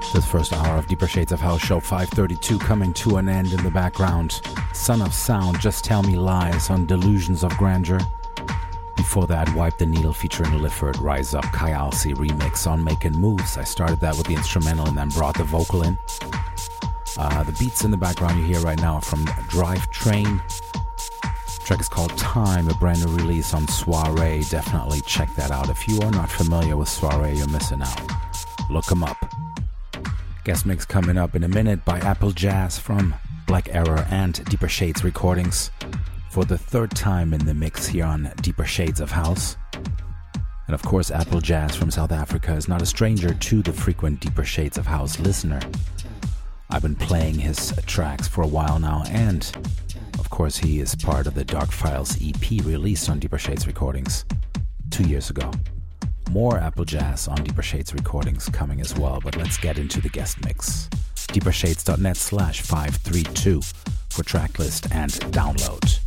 This first hour of Deeper Shades of House Show 532 coming to an end. In the background, Son of Sound, Just Tell Me Lies on Delusions of Grandeur. Before that, Wipe the Needle featuring Lifford, Rise Up, Kai Alcee remix on Making Moves. I started that with the instrumental and then brought the vocal in. The beats in the background you hear right now are from Drive Train. The track is called Time, a brand new release on Soiree. Definitely check that out. If you are not familiar with Soiree, you're missing out. Look them up. Guest mix coming up in a minute by Apple Jazz from Black Error and Deeper Shades Recordings for the third time in the mix here on Deeper Shades of House. And of course, Apple Jazz from South Africa is not a stranger to the frequent Deeper Shades of House listener. I've been playing his tracks for a while now, and of course he is part of the Dark Files EP released on Deeper Shades Recordings 2 years ago. More Apple Jazz on Deeper Shades Recordings coming as well, but let's get into the guest mix. deepershades.net/532 for tracklist and download.